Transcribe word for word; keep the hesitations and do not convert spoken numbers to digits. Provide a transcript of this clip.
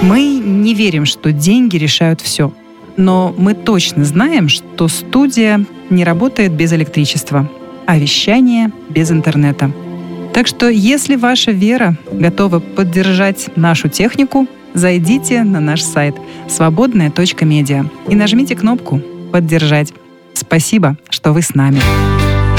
Мы не верим, что деньги решают все. Но мы точно знаем, что студия не работает без электричества, а вещание без интернета. Так что, если ваша вера готова поддержать нашу технику, зайдите на наш сайт свободная точка медиа и нажмите кнопку «Поддержать». Спасибо, что вы с нами.